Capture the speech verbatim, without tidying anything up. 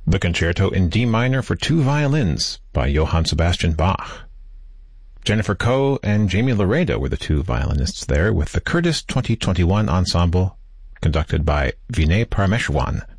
The Concerto in D minor for two violins by Johann Sebastian Bach. Jennifer Coe and Jamie Laredo were the two violinists there with the Curtis twenty twenty-one Ensemble, conducted by Vinay Parameshwan.